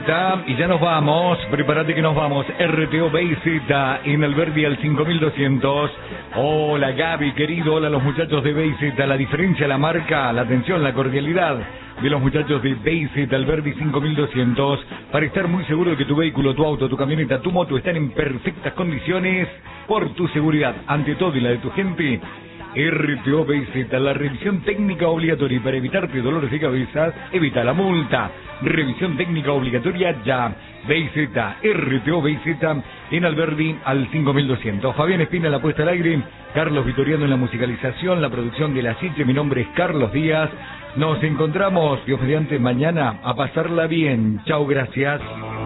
Y ya nos vamos, prepárate que nos vamos. RTO BZ en Alberdi al 5200. Hola Gaby, querido, hola los muchachos de BZ. La diferencia, la marca, la atención, la cordialidad de los muchachos de BZ Alberdi 5200 para estar muy seguro de que tu vehículo, tu auto, tu camioneta, tu moto están en perfectas condiciones por tu seguridad, ante todo y la de tu gente. RTO BZ, la revisión técnica obligatoria, y para evitarte dolores de cabeza, evita la multa. Revisión técnica obligatoria ya. BZ, RTO BZ en Alberdi al 5200. Fabián Espina en la puesta al aire, Carlos Vitoriano en la musicalización, la producción de La Sitio. Mi nombre es Carlos Díaz. Nos encontramos, Dios mediante, mañana a pasarla bien. Chau, gracias.